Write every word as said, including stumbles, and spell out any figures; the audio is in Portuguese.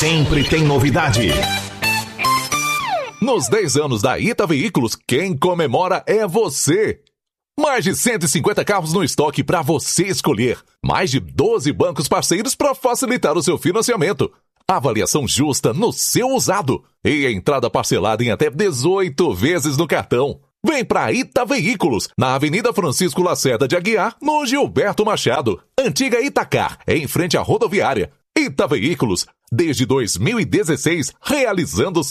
sempre tem novidade. Nos dez anos da Ita Veículos, quem comemora é você. Mais de cento e cinquenta carros no estoque para você escolher. Mais de doze bancos parceiros para facilitar o seu financiamento. Avaliação justa no seu usado. E a entrada parcelada em até dezoito vezes no cartão. Vem pra Ita Veículos, na Avenida Francisco Lacerda de Aguiar, no Gilberto Machado. Antiga Itacar, em frente à rodoviária. Ita Veículos, desde dois mil e dezesseis, realizando